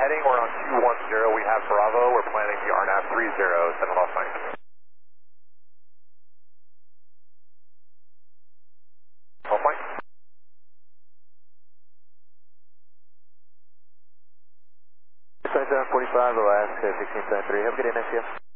heading, we're on 210, we have Bravo, we're planning the RNAV 30, 7 off 9. Off point. 2745, Alaska 1673. Have a good day, next year.